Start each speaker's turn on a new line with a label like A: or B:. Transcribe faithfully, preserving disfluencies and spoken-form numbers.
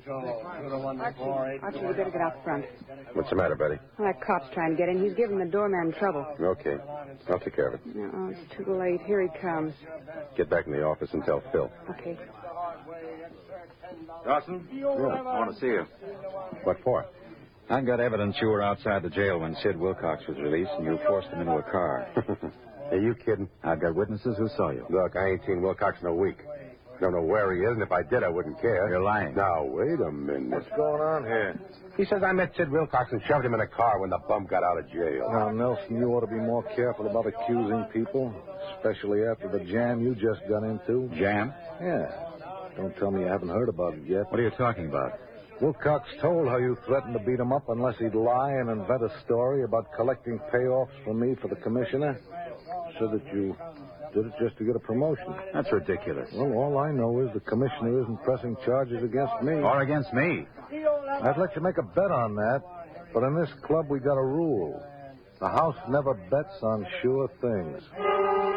A: Archie, you better get out front.
B: What's the matter, Betty?
A: Well, that cop's trying to get in. He's giving the doorman trouble.
B: Okay. I'll take care of it.
A: No, it's too late. Here he comes.
B: Get back in the office and tell Phil.
A: Okay.
C: Dawson?
B: Yeah.
C: I want to see you.
B: What for?
C: I've got evidence you were outside the jail when Sid Wilcox was released, and you forced him into a car.
B: Are you kidding?
C: I've got witnesses who saw you.
B: Look, I ain't seen Wilcox in a week. Don't know where he is, and if I did, I wouldn't care.
C: You're lying.
B: Now, wait a minute.
D: What's going on here?
B: He says I met Sid Wilcox and shoved him in a car when the bum got out of jail.
D: Now, Nelson, you ought to be more careful about accusing people, especially after the jam you just got into.
C: Jam?
D: Yeah. Don't tell me you haven't heard about it yet.
C: What are you talking about?
D: Wilcox told how you threatened to beat him up unless he'd lie and invent a story about collecting payoffs from me for the commissioner. Said that you did it just to get a promotion.
C: That's ridiculous.
D: Well, all I know is the commissioner isn't pressing charges against me.
C: Or against me.
D: I'd let you make a bet on that, but in this club we got a rule. The house never bets on sure things.